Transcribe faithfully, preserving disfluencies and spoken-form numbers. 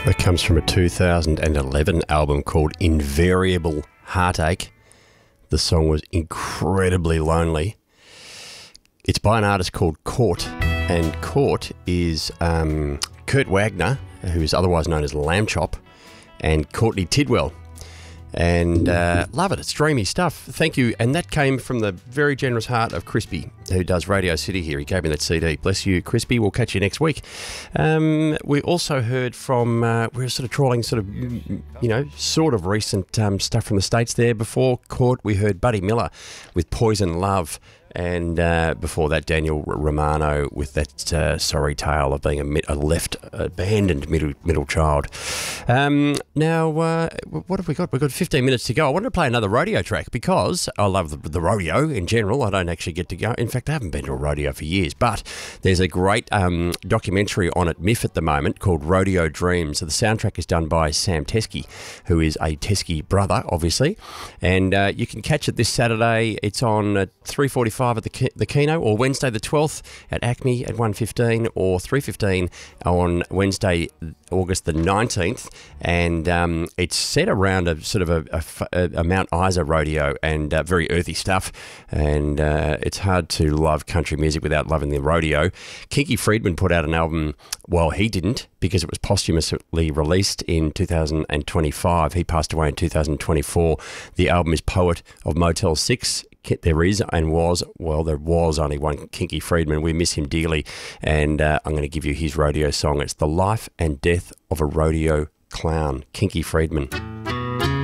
That comes from a two thousand eleven album called Invariable Heartache. The song was incredibly lonely. It's by an artist called Court, and Court is um, Kurt Wagner, who is otherwise known as Lamb Chop, and Courtney Tidwell. And uh, love it. It's dreamy stuff. Thank you. And that came from the very generous heart of Crispy, who does Radio City here. He gave me that C D. Bless you, Crispy. We'll catch you next week. Um, we also heard from, uh, we were sort of trawling sort of, you know, sort of recent um, stuff from the States there. Before Court, we heard Buddy Miller with Poison Love. And uh, before that, Daniel Romano with that uh, sorry tale of being a, mi- a left abandoned middle middle child. Um, now, uh, what have we got? We've got fifteen minutes to go. I wanted to play another rodeo track because I love the, the rodeo in general. I don't actually get to go. In fact, I haven't been to a rodeo for years. But there's a great um, documentary on at M I F at the moment called Rodeo Dreams. So the soundtrack is done by Sam Teskey, who is a Teskey brother, obviously. And uh, you can catch it this Saturday. It's on at three forty-five at the the Kino, or Wednesday the twelfth at Acme at one fifteen, or three fifteen on Wednesday August the nineteenth. And um, it's set around a sort of a, a, a Mount Isa rodeo, and uh, very earthy stuff. And uh, it's hard to love country music without loving the rodeo. Kinky Friedman put out an album. Well, he didn't, because it was posthumously released in two thousand twenty-five. He passed away in two thousand twenty-four. The album is Poet of Motel six. There is and was, well, there was only one Kinky Friedman. We miss him dearly. And uh, I'm going to give you his rodeo song. It's The Life and Death of a Rodeo Clown. Kinky Friedman.